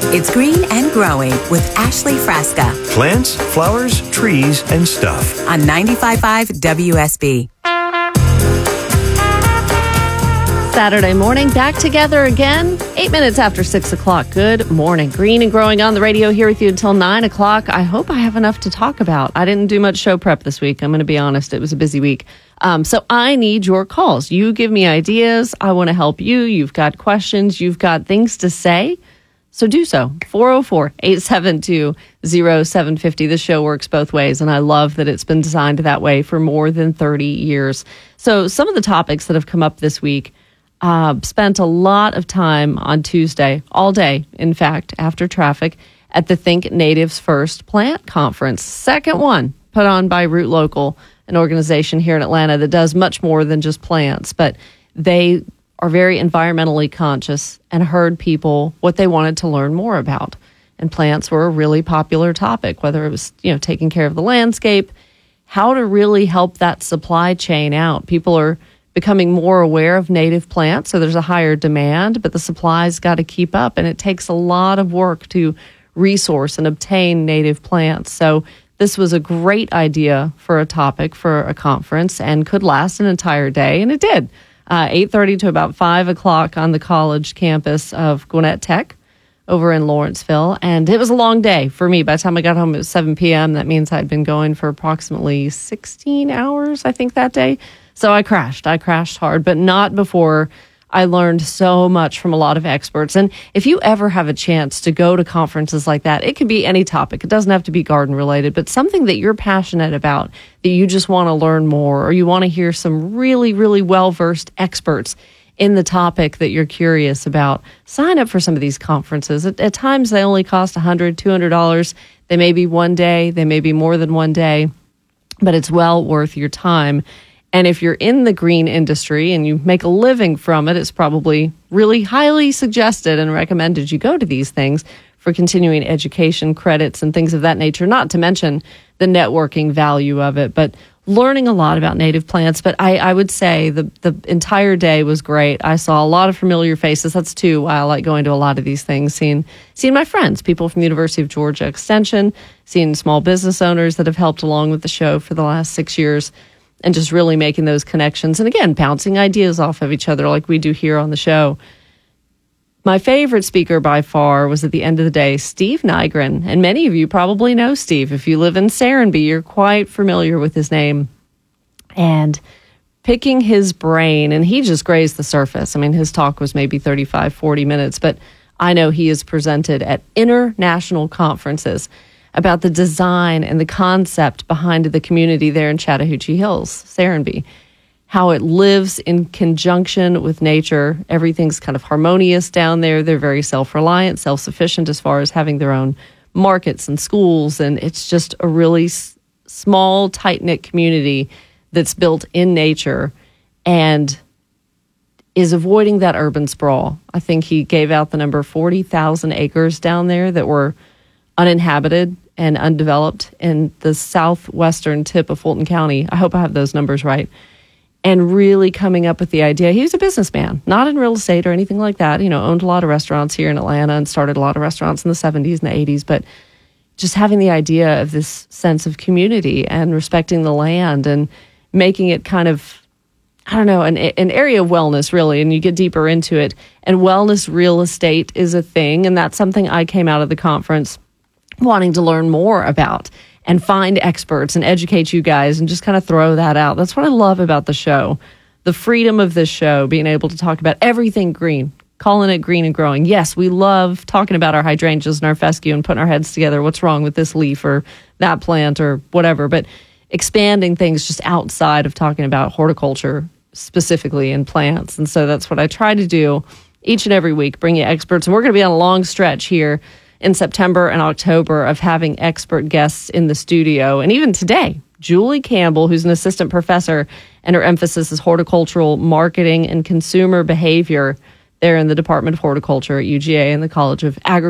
It's Green and Growing with Ashley Frasca Plants, flowers, trees, and stuff. on 95.5 WSB. Saturday morning, back together again, 8 minutes after 6 o'clock. Good morning. Green and Growing on the radio here with you until 9 o'clock. I hope I have enough to talk about. I didn't do much show prep this week. I'm going to be honest. It was a busy week. So I need your calls. You give me ideas. I want to help you. You've got questions. You've got things to say. So do so. 404-872-0750. This show works both ways, and I love that it's been designed that way for more than 30 years. So some of the topics that have come up this week, spent a lot of time on Tuesday, all day, in fact, after traffic, at the Think Natives First Plant Conference. Second one put on by Root Local, an organization here in Atlanta that does much more than just plants, but they are very environmentally conscious and heard people what they wanted to learn more about. And plants were a really popular topic, whether it was, taking care of the landscape, how to really help that supply chain out. People are becoming more aware of native plants, so there's a higher demand, but the supply's got to keep up, and it takes a lot of work to resource and obtain native plants. So this was a great idea for a topic for a conference and could last an entire day, and it did. 8:30 to about 5 o'clock on the college campus of Gwinnett Tech over in Lawrenceville. And it was a long day for me. By the time I got home, it was 7 p.m. That means I'd been going for approximately 16 hours, I think, that day. So I crashed hard, but not before I learned so much from a lot of experts. And if you ever have a chance to go to conferences like that, it could be any topic. It doesn't have to be garden related, but something that you're passionate about, that you just want to learn more, or you want to hear some really, really well-versed experts in the topic that you're curious about. Sign up for some of these conferences. At times, they only cost $100, $200. They may be one day. They may be more than one day, but it's well worth your time. And if you're in the green industry and you make a living from it, it's probably really highly suggested and recommended you go to these things for continuing education credits and things of that nature, not to mention the networking value of it, but learning a lot about native plants. But I would say the entire day was great. I saw a lot of familiar faces. That's too why I like going to a lot of these things, seeing my friends, people from the University of Georgia Extension, seeing small business owners that have helped along with the show for the last 6 years, and just really making those connections. And again, bouncing ideas off of each other like we do here on the show. My favorite speaker by far was, at the end of the day, Steve Nygren. And many of you probably know Steve. If you live in Serenbe, you're quite familiar with his name. And picking his brain, and he just grazed the surface. I mean, his talk was maybe 35, 40 minutes, but I know he is presented at international conferences about the design and the concept behind the community there in Chattahoochee Hills, Serenbe, how it lives in conjunction with nature. Everything's kind of harmonious down there. They're very self-reliant, self-sufficient as far as having their own markets and schools, and it's just a really small, tight-knit community that's built in nature and is avoiding that urban sprawl. I think he gave out the number 40,000 acres down there that were uninhabited and undeveloped in the southwestern tip of Fulton County. I hope I have those numbers right. And really coming up with the idea. He was a businessman, not in real estate or anything like that. Owned a lot of restaurants here in Atlanta and started a lot of restaurants in the 70s and the 80s. But just having the idea of this sense of community and respecting the land and making it kind of, an area of wellness, really. And you get deeper into it. And wellness real estate is a thing. And that's something I came out of the conference wanting to learn more about and find experts and educate you guys and just kind of throw that out. That's what I love about the show. The freedom of this show, being able to talk about everything green, calling it Green and Growing. Yes, we love talking about our hydrangeas and our fescue and putting our heads together. What's wrong with this leaf or that plant or whatever, but expanding things just outside of talking about horticulture specifically in plants. And so that's what I try to do each and every week, bring you experts. And we're going to be on a long stretch here in September and October of having expert guests in the studio. And even today, Julie Campbell, who's an assistant professor, and her emphasis is horticultural marketing and consumer behavior there in the Department of Horticulture at UGA and the College of Agriculture.